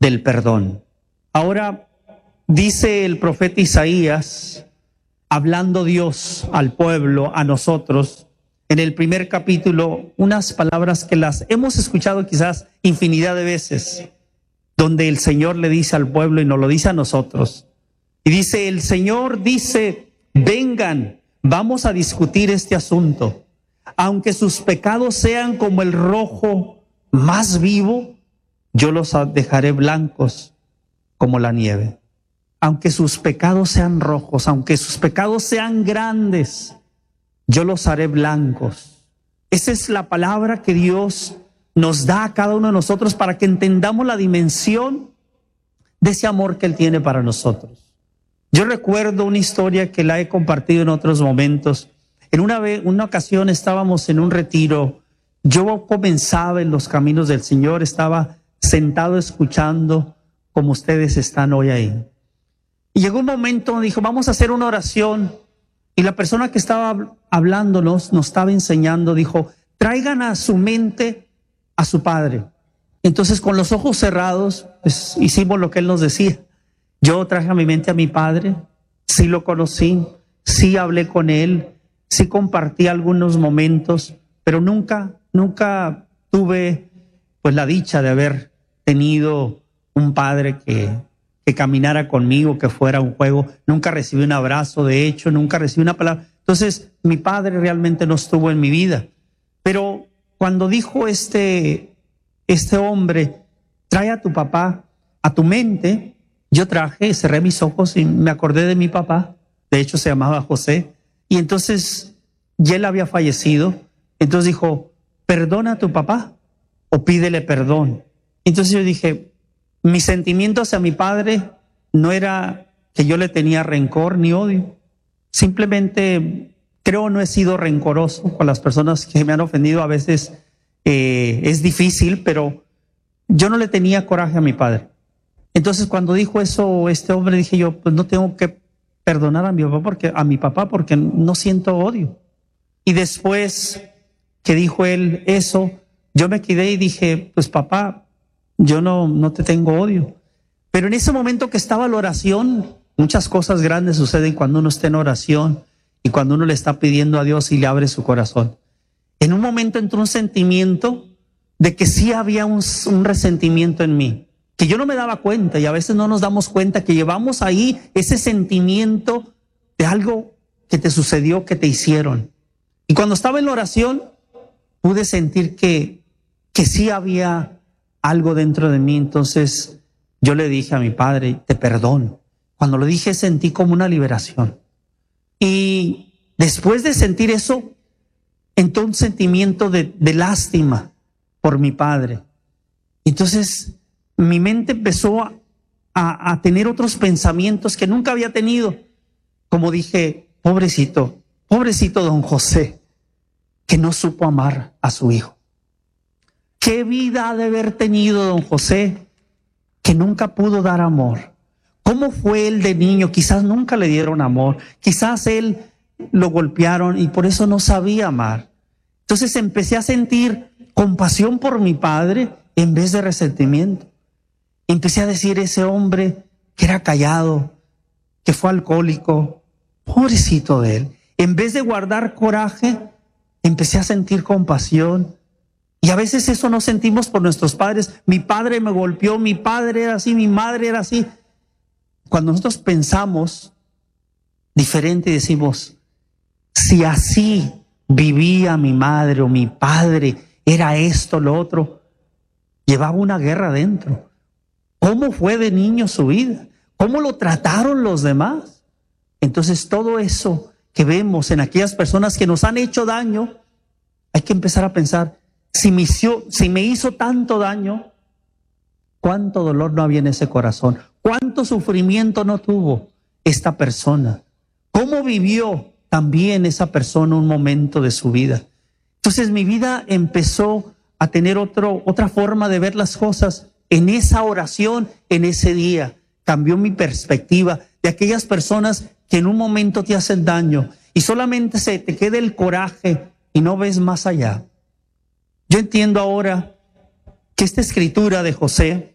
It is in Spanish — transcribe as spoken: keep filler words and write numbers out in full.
del perdón. Ahora dice el profeta Isaías, hablando Dios al pueblo, a nosotros, en el primer capítulo, unas palabras que las hemos escuchado quizás infinidad de veces, donde el Señor le dice al pueblo y nos lo dice a nosotros. Y dice, el Señor dice, vengan, vamos a discutir este asunto. Aunque sus pecados sean como el rojo más vivo, yo los dejaré blancos como la nieve. Aunque sus pecados sean rojos, aunque sus pecados sean grandes, yo los haré blancos. Esa es la palabra que Dios nos da a cada uno de nosotros para que entendamos la dimensión de ese amor que Él tiene para nosotros. Yo recuerdo una historia que la he compartido en otros momentos. En una vez, una ocasión estábamos en un retiro. Yo comenzaba en los caminos del Señor, estaba sentado escuchando como ustedes están hoy ahí. Y llegó un momento, dijo, vamos a hacer una oración. Y la persona que estaba hablándonos, nos estaba enseñando, dijo, traigan a su mente a su padre. Entonces, con los ojos cerrados, pues, hicimos lo que él nos decía. Yo traje a mi mente a mi padre, sí lo conocí, sí hablé con él, sí compartí algunos momentos, pero nunca, nunca tuve pues la dicha de haber tenido un padre que, que caminara conmigo, que fuera un juego. Nunca recibí un abrazo, de hecho, nunca recibí una palabra. Entonces, mi padre realmente no estuvo en mi vida. Pero cuando dijo este, este hombre, trae a tu papá a tu mente, yo traje, cerré mis ojos y me acordé de mi papá. De hecho, se llamaba José. Y entonces, ya él había fallecido. Entonces dijo, perdona a tu papá o pídele perdón. Entonces yo dije, mi sentimiento hacia mi padre no era que yo le tenía rencor ni odio. Simplemente creo no he sido rencoroso con las personas que me han ofendido. A veces eh, es difícil, pero yo no le tenía coraje a mi padre. Entonces cuando dijo eso este hombre, dije yo, pues no tengo que perdonar a mi papá porque, a mi papá porque no siento odio. Y después que dijo él eso, yo me quedé y dije, pues papá, yo no, no te tengo odio. Pero en ese momento que estaba la oración, muchas cosas grandes suceden cuando uno está en oración y cuando uno le está pidiendo a Dios y le abre su corazón. En un momento entró un sentimiento de que sí había un, un resentimiento en mí, que yo no me daba cuenta, y a veces no nos damos cuenta que llevamos ahí ese sentimiento de algo que te sucedió, que te hicieron. Y cuando estaba en la oración, pude sentir que, que sí había algo dentro de mí. Entonces yo le dije a mi padre, te perdono. Cuando lo dije sentí como una liberación. Y después de sentir eso, entró un sentimiento de, de lástima por mi padre. Entonces mi mente empezó a, a, a tener otros pensamientos que nunca había tenido. Como dije, pobrecito, pobrecito don José, que no supo amar a su hijo. ¿Qué vida ha de haber tenido don José que nunca pudo dar amor? ¿Cómo fue él de niño? Quizás nunca le dieron amor. Quizás él lo golpearon y por eso no sabía amar. Entonces empecé a sentir compasión por mi padre en vez de resentimiento. Empecé a decir, ese hombre que era callado, que fue alcohólico, pobrecito de él. En vez de guardar coraje, empecé a sentir compasión. Y a veces eso no sentimos por nuestros padres. Mi padre me golpeó, mi padre era así, mi madre era así. Cuando nosotros pensamos diferente y decimos, si así vivía mi madre o mi padre, era esto, lo otro, llevaba una guerra dentro. ¿Cómo fue de niño su vida? ¿Cómo lo trataron los demás? Entonces todo eso que vemos en aquellas personas que nos han hecho daño, hay que empezar a pensar, si me hizo, si me hizo tanto daño, ¿cuánto dolor no había en ese corazón? ¿Cuánto sufrimiento no tuvo esta persona? ¿Cómo vivió también esa persona un momento de su vida? Entonces mi vida empezó a tener otro, otra forma de ver las cosas en esa oración, en ese día. Cambió mi perspectiva de aquellas personas que en un momento te hacen daño y solamente se te queda el coraje y no ves más allá. Yo entiendo ahora que esta escritura de José